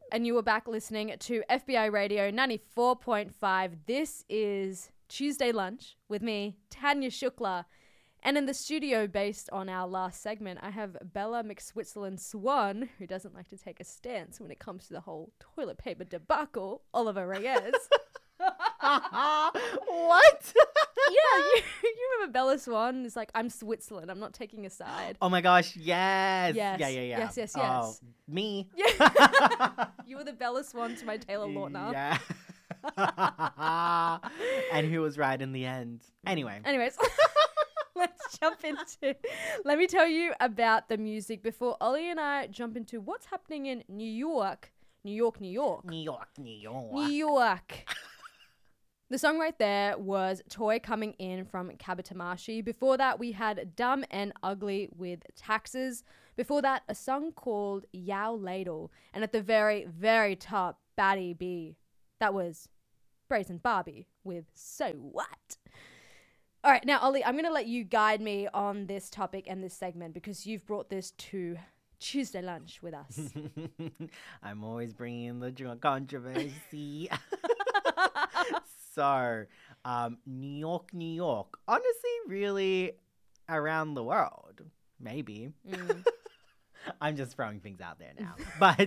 And you were back listening to FBI Radio 94.5. This is Tuesday Lunch with me, Tanya Shukla. And in the studio, based on our last segment, I have Bella McSwitzerland Swan, who doesn't like to take a stance when it comes to the whole toilet paper debacle, Oliver Reyes. What? Yeah, you remember Bella Swan is like, I'm Switzerland, I'm not taking a side. Oh my gosh, yes. Yes. Yeah. Yes. Oh, me. Yeah. You were the Bella Swan to my Taylor Lautner. Yeah. And who was right in the end? Anyway. Anyways, let's jump into, let me tell you about the music before Ollie and I jump into what's happening in New York. New York. New York. New York. The song right there was Toy Coming In from Kabitamashi. Before that, we had Dumb and Ugly with Taxes. Before that, a song called Yao Ladle. And at the very, very top, Batty B. That was Brazen Barbie with So What? All right, now, Ollie, I'm going to let you guide me on this topic and this segment because you've brought this to Tuesday Lunch with us. I'm always bringing in the controversy. So, New York. Honestly, really around the world. Maybe. I'm just throwing things out there now.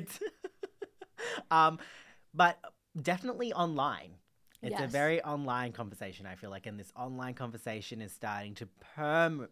But definitely online. It's a very online conversation, I feel like. And this online conversation is starting to permeate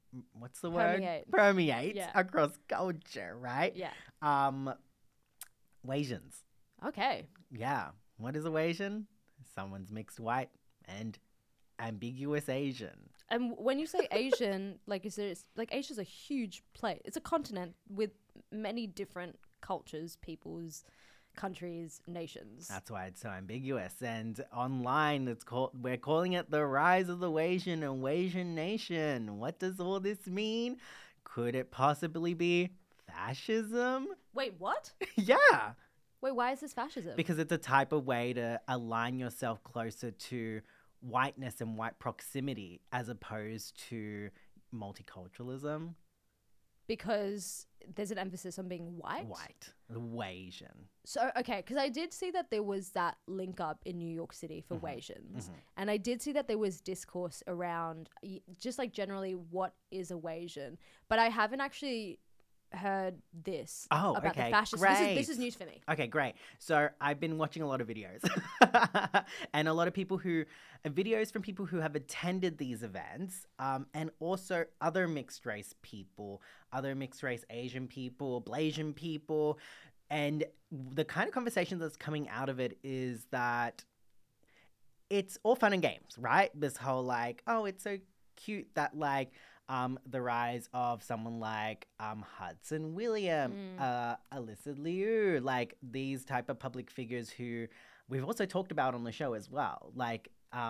across culture, right? Yeah. Asians. Okay. Yeah. What is a Asian? Someone's mixed white and ambiguous Asian. And when you say Asian, like, is there, like, Asia's a huge place. It's a continent with many different cultures, peoples, countries, nations. That's why it's so ambiguous. And online, we're calling it the rise of the Asian and Asian nation. What does all this mean? Could it possibly be fascism? Wait, what? Yeah. Wait, why is this fascism? Because it's a type of way to align yourself closer to whiteness and white proximity as opposed to multiculturalism. Because there's an emphasis on being white? White. Asian. So, okay, because I did see that there was that link up in New York City for Wasians. And I did see that there was discourse around just like generally what is a Wasian. But I haven't actually heard this about the fascists. Great. This is news for me. Okay, great. So I've been watching a lot of videos and a lot of videos from people who have attended these events and also other mixed race people, other mixed race Asian people, Blasian people. And the kind of conversation that's coming out of it is that it's all fun and games, right? This whole like, oh, it's so cute that like, the rise of someone like Hudson William, Alyssa Liu, like these type of public figures who we've also talked about on the show as well. Like,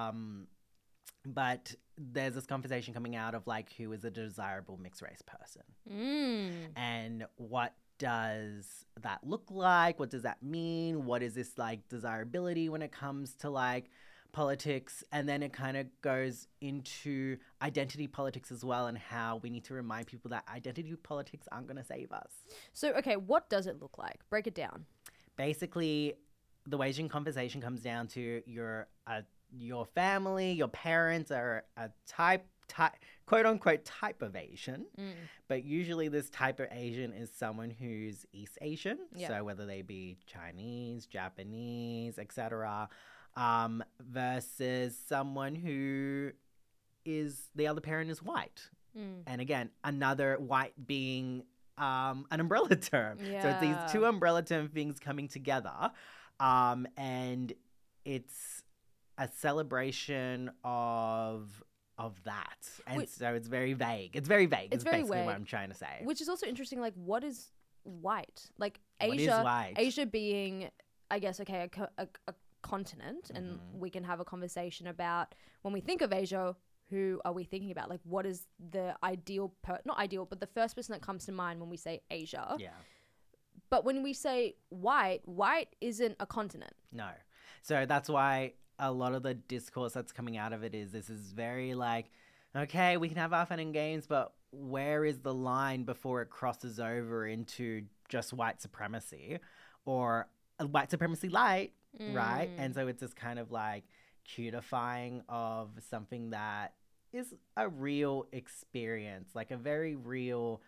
but there's this conversation coming out of like who is a desirable mixed race person, and what does that look like? What does that mean? What is this like desirability when it comes to like politics? And then it kind of goes into identity politics as well, and how we need to remind people that identity politics aren't going to save us. So, okay, what does it look like? Break it down. Basically, the Asian conversation comes down to your family, your parents are a quote unquote type of Asian, but usually this type of Asian is someone who's East Asian, so whether they be Chinese, Japanese, etc. Versus someone who is the other parent is white. And again, another white being an umbrella term. Yeah. So it's these two umbrella term things coming together. And it's a celebration of that. And so it's very vague. It's very vague. It's very basically vague. what I'm trying to say. Which is also interesting, like, what is white? Like, What is white? Asia being, I guess, okay, a continent, and we can have a conversation about when we think of Asia, who are we thinking about? Like, what is the ideal, not ideal, but the first person that comes to mind when we say Asia. Yeah. But when we say white isn't a continent. No. So that's why a lot of the discourse that's coming out of it is this is very like, okay, we can have our fun and games, but where is the line before it crosses over into just white supremacy? Or a white supremacy light, right? And so it's this kind of like cutifying of something that is a real experience, like a very real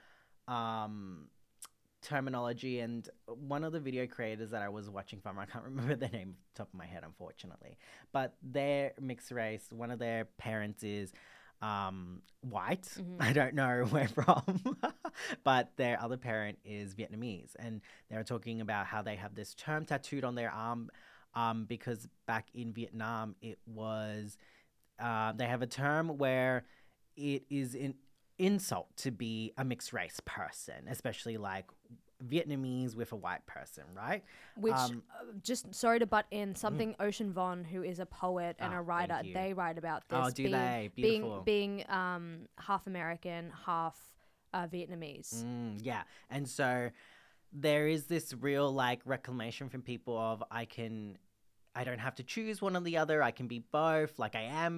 terminology. And one of the video creators that I was watching from, I can't remember the name off the top of my head, unfortunately, but they're mixed race. One of their parents is white. I don't know where from, but their other parent is Vietnamese, and they were talking about how they have this term tattooed on their arm, because back in Vietnam it was they have a term where it is an insult to be a mixed race person, especially like Vietnamese with a white person, right? Which, just sorry to butt in, something Ocean Vuong, who is a poet and a writer, thank you. they write about this. Oh, do they? Beautiful. Being half American, half Vietnamese. Yeah. And so there is this real like reclamation from people of I don't have to choose one or the other. I can be both. Like I am